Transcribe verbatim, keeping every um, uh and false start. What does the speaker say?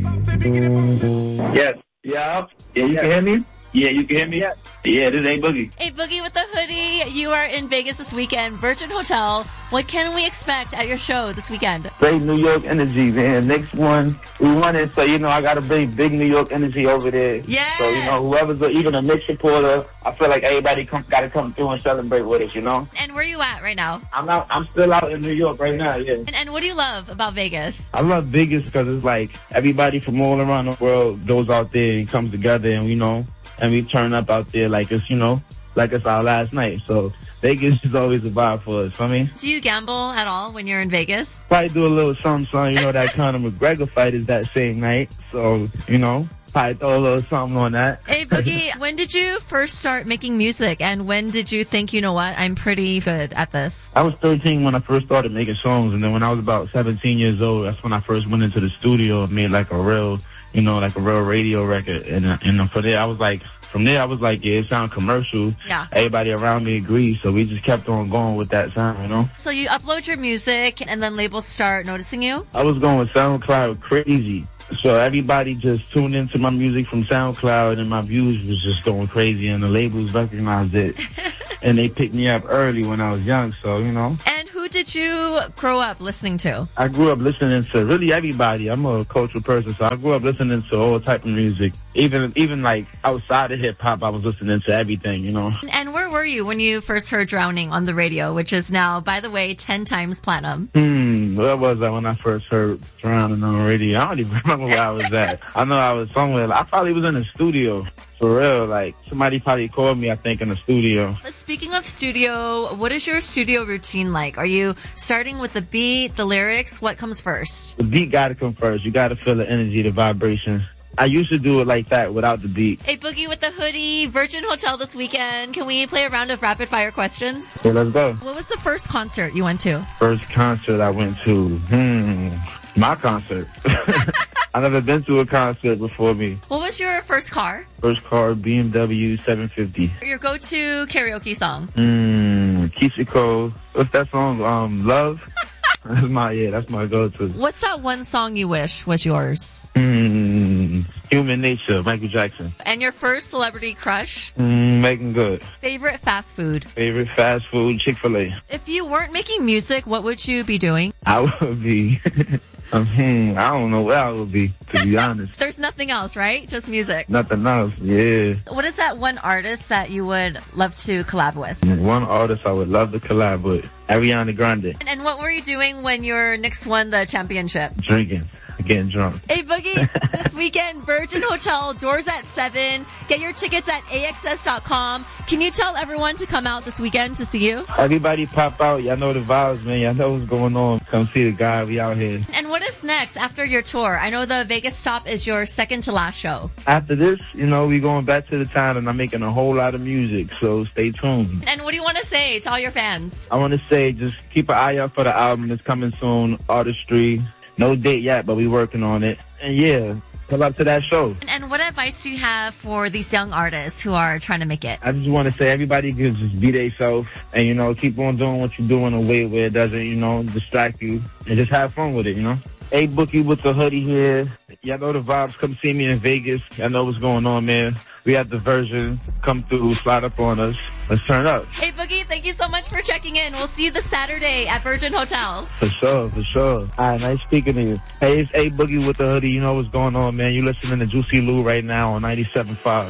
Yes. Yeah. Yeah, you can hear me? Yeah, you can hear me? Yeah, yeah this is A Boogie. A Boogie with the hoodie. You are in Vegas this weekend, Virgin Hotel. What can we expect at your show this weekend? Great New York energy, man. Next one, we won it, so, you know, I got to bring big New York energy over there. Yeah. So, you know, whoever's a, even a Knicks supporter, I feel like everybody got to come through and celebrate with us, you know? And where are you at right now? I'm out. I'm still out in New York right now, yeah. And, and what do you love about Vegas? I love Vegas because it's like everybody from all around the world goes out there and comes together and, you know, and we turn up out there like it's, you know, like it's our last night. So Vegas is always a vibe for us. I mean, do you gamble at all when you're in Vegas? Probably do a little something, something. You know, that Conor McGregor fight is that same night. So, you know, probably throw a little something on that. Hey, Boogie, when did you first start making music? And when did you think, you know what, I'm pretty good at this? I was thirteen when I first started making songs. And then when I was about seventeen years old, that's when I first went into the studio and made like a real, you know, like a real radio record. And, uh, and for there, I was like, From there, I was like, yeah, it sounds commercial. Yeah. Everybody around me agreed, so we just kept on going with that sound, you know? So you upload your music, and then labels start noticing you? I was going with SoundCloud crazy. So everybody just tuned into my music from SoundCloud, and my views was just going crazy, and the labels recognized it. And they picked me up early when I was young, so, you know. And who did you grow up listening to? I grew up listening to really everybody. I'm a cultural person, so I grew up listening to all type of music. Even even like outside of hip-hop, I was listening to everything, you know. And where were you when you first heard Drowning on the radio, which is now, by the way, ten times platinum? Hmm, where was I when I first heard Drowning on the radio? I don't even remember where I was at. I know I was somewhere. I probably was in the studio. For real, like, somebody probably called me, I think, in the studio. Speaking of studio, what is your studio routine like? Are you starting with the beat, the lyrics? What comes first? The beat gotta come first. You gotta feel the energy, the vibration. I used to do it like that without the beat. Hey, Boogie with the hoodie, Virgin Hotel this weekend. Can we play a round of rapid fire questions? Okay, let's go. What was the first concert you went to? First concert I went to? Hmm, my concert. I've never been to a concert before me. What was your first car? First car, B M W seven fifty. Your go-to karaoke song? Hmm, Keisha Cole. What's that song? Um, Love? That's my, yeah, that's my go-to. What's that one song you wish was yours? Hmm, Human Nature, Michael Jackson. And your first celebrity crush? Hmm, Making Good. Favorite fast food? Favorite fast food, Chick-fil-A. If you weren't making music, what would you be doing? I would be... Um, hmm, I don't know where I would be, to be honest. There's nothing else, right? Just music. Nothing else, yeah. What is that one artist that you would love to collab with? One artist I would love to collab with, Ariana Grande. And, and what were you doing when your Knicks won the championship? Drinking. Getting drunk. Hey, Boogie, this weekend, Virgin Hotel, doors at seven. Get your tickets at A X S dot com. Can you tell everyone to come out this weekend to see you? Everybody pop out. Y'all know the vibes, man. Y'all know what's going on. Come see the guy. We out here. And what is next after your tour? I know the Vegas stop is your second to last show. After this, you know, we going back to the town and I'm making a whole lot of music, so stay tuned. And what do you want to say to all your fans? I want to say just keep an eye out for the album that's coming soon, Artistry. No date yet, but we working on it. And yeah, pull up to that show. And, and what advice do you have for these young artists who are trying to make it? I just want to say everybody can just be themselves and, you know, keep on doing what you're doing in a way where it doesn't, you know, distract you. And just have fun with it, you know? A Boogie with the hoodie here. Y'all know the vibes. Come see me in Vegas. Y'all know what's going on, man. We have the version. Come through, slide up on us. Let's turn up. Hey, Boogie, thank you so much for checking in. We'll see you this Saturday at Virgin Hotel. For sure, for sure. All right, nice speaking to you. Hey, it's A Boogie with the hoodie. You know what's going on, man. You listening to Juicy Lou right now on ninety-seven point five.